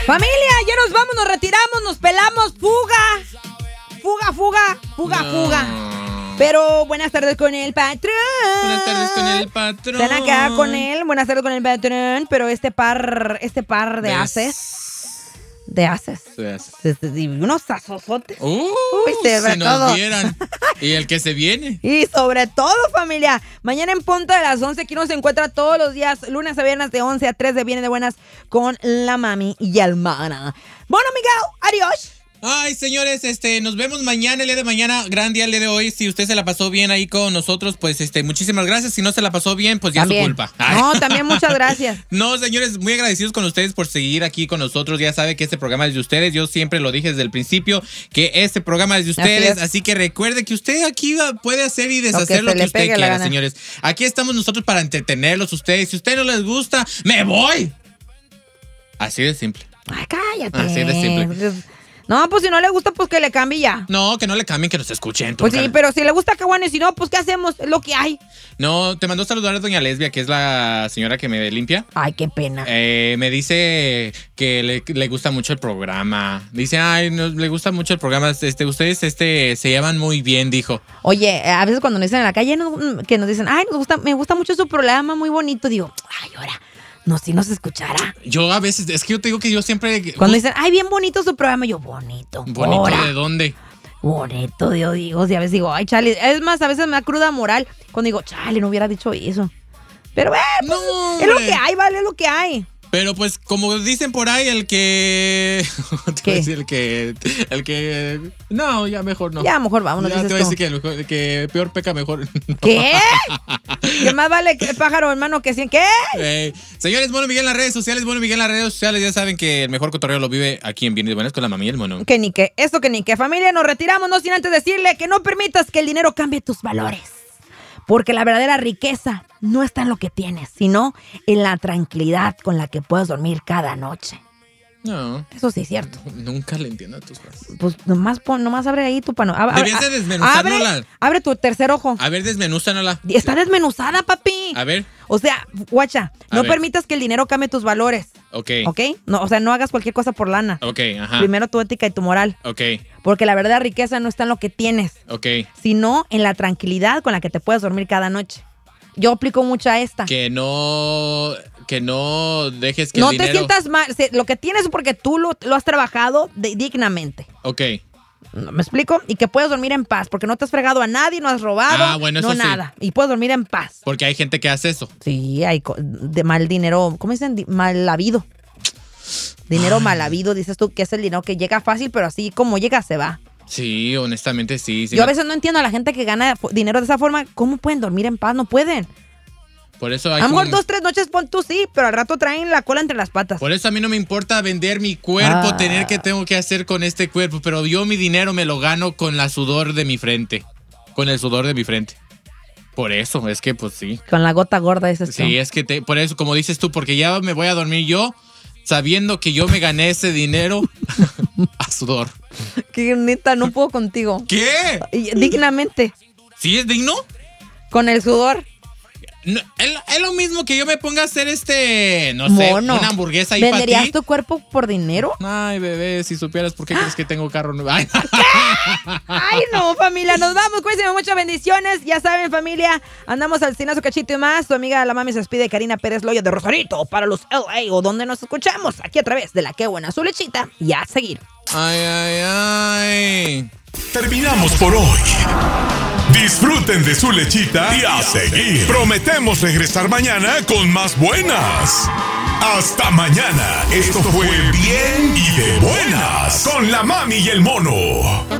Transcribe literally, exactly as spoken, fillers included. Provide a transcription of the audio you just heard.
Familia, ya nos vamos, nos retiramos, nos pelamos. Fuga. Fuga, fuga, fuga, no. fuga. Pero buenas tardes con el patrón. Buenas tardes con el patrón. Se van a quedar con él. Buenas tardes con el patrón. Pero este par, este par de Des... haces. De haces. De haces. Y unos azozotes. Uh, Uy, se si nos todo. vieran. Y el que se viene. Y sobre todo, familia, mañana en punto de las once, aquí nos encuentra todos los días, lunes a viernes de once a tres de Viene de Buenas con la mami y el mana. Bueno, Miguel, adiós. Ay, señores, este, nos vemos mañana, el día de mañana, gran día el día de hoy. Si usted se la pasó bien ahí con nosotros, pues este, muchísimas gracias. Si no se la pasó bien, pues ya también. su culpa. Ay. No, también muchas gracias. No, señores, muy agradecidos con ustedes por seguir aquí con nosotros. Ya sabe que este programa es de ustedes. Yo siempre lo dije desde el principio que este programa es de ustedes. Así, es. Así que recuerde que usted aquí puede hacer y deshacer lo que, lo que usted quiera, señores. Aquí estamos nosotros para entretenerlos ustedes. Si a ustedes no les gusta, ¡me voy! Así de simple. Ay, cállate. Así de simple. No, pues si no le gusta, pues que le cambie ya. No, que no le cambien, que nos escuchen. Pues sí, pero si le gusta, que bueno, y si no, pues ¿qué hacemos? Es lo que hay. No, te mandó a saludar a doña Lesbia, que es la señora que me limpia. Ay, qué pena. Eh, me dice que le, le gusta mucho el programa. Dice, ay, no, le gusta mucho el programa. Este, ustedes este, se llevan muy bien, dijo. Oye, a veces cuando nos dicen en la calle, no, que nos dicen, ay, nos gusta, me gusta mucho su programa, muy bonito. Digo, ay, ahora... No, si nos escuchara. Yo a veces, es que yo te digo que yo siempre... Cuando dicen, ay, bien bonito su programa, yo, bonito. ¿Bonito ahora. ¿De dónde? Bonito, yo digo, y a veces digo, ay, chale. Es más, a veces me da cruda moral cuando digo, chale, no hubiera dicho eso. Pero, eh, pues, no, es lo que hay, vale, es lo que hay. Pero pues, como dicen por ahí, el que... ¿Qué? El que... El que... No, ya mejor no. Ya, mejor vámonos. Ya te voy a decir que, el, que peor peca mejor. ¿Qué? ¿Qué más vale que pájaro, hermano, que cien? ¿Qué? Eh, señores, Mono Miguel en las redes sociales, Mono Miguel en las redes sociales. Ya saben que el mejor cotorreo lo vive aquí en Viene de Buenas con la mami y el mono. Que ni que, esto que ni que, familia, nos retiramos, no sin antes decirle que no permitas que el dinero cambie tus valores. Porque la verdadera riqueza no está en lo que tienes, sino en la tranquilidad con la que puedes dormir cada noche. No. Eso sí es cierto. Nunca le entiendo a tus frases. Pues nomás, pon, nomás abre ahí tu panorama. Debías de desmenuzárnosla. Abre, abre tu tercer ojo. A ver, desmenúzanosla. Está desmenuzada, papi. A ver. O sea, guacha, A no ver. permitas que el dinero cambie tus valores. Ok. ¿Ok? No, o sea, no hagas cualquier cosa por lana. Ok, ajá. Primero tu ética y tu moral. Ok. Porque la verdadera riqueza no está en lo que tienes. Ok. Sino en la tranquilidad con la que te puedes dormir cada noche. Yo aplico mucho a esta. Que no... Que no dejes que no el dinero... te sientas mal. Lo que tienes es porque tú lo, lo has trabajado de, dignamente. Ok. ¿Me explico? Y que puedes dormir en paz. Porque no te has fregado a nadie, no has robado, Ah, bueno, no eso sí. nada. Y puedes dormir en paz. Porque hay gente que hace eso. Sí, hay co- de mal dinero. ¿Cómo dicen? Di- Mal habido. Dinero Ay. mal habido. Dices tú que es el dinero que llega fácil, pero así como llega, se va. Sí, honestamente sí. sí Yo a me- veces no entiendo a la gente que gana dinero de esa forma. ¿Cómo pueden dormir en paz? No pueden. Por eso hay A lo mejor como- dos, tres noches pon tú sí, pero al rato traen la cola entre las patas. Por eso a mí no me importa vender mi cuerpo, Ah. tener que tengo que hacer con este cuerpo, pero yo mi dinero me lo gano con la sudor de mi frente. Con el sudor de mi frente. Por eso, es que pues sí. Con la gota gorda, dices tú. Sí, es que te, por eso, como dices tú, porque ya me voy a dormir yo sabiendo que yo me gané ese dinero a sudor. Que neta, no puedo contigo. ¿Qué? Y- Dignamente. ¿Sí es digno? Con el sudor. No, es, es lo mismo que yo me ponga a hacer este, no sé, Mono. una hamburguesa ahí para ¿Venderías ti. tu cuerpo por dinero? Ay, bebé, si supieras por qué crees que tengo carro nuevo. Ay. Ay, no, familia, nos vamos. Cuídense, muchas bendiciones. Ya saben, familia, andamos al cinazo cachito y más. Tu amiga la mami se despide, Karina Pérez Loya de Rosarito, para los L A o donde nos escuchamos, aquí a través de la Qué Buena Su Lechita. Y a seguir. Ay, ay, ay. Terminamos por hoy. Disfruten de su lechita y a seguir. Prometemos regresar mañana con más buenas. Hasta mañana. Esto fue Bien y de Buenas con la mami y el mono.